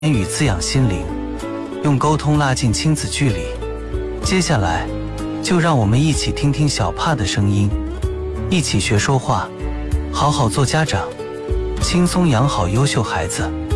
言语滋养心灵，用沟通拉近亲子距离。接下来，就让我们一起听听小帕的声音，一起学说话，好好做家长，轻松养好优秀孩子。